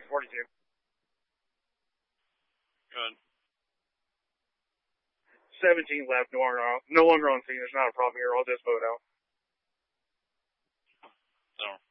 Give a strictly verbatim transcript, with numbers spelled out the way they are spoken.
forty-two. Good. seventeen left, no longer, no longer on scene. There's not a problem here. I'll just vote out. So,